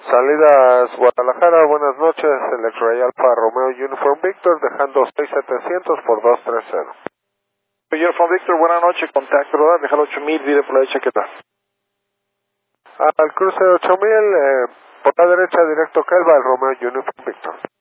Salidas Guadalajara, buenas noches, el X-Ray Alfa Romeo Uniform Victor, dejando 6700 por 230. Uniform Victor, buenas noches, contacto rodar, déjalo 8000, vire por la derecha, ¿qué tal? Al cruce de 8000, por la derecha directo Kelva, el Romeo Uniform Victor.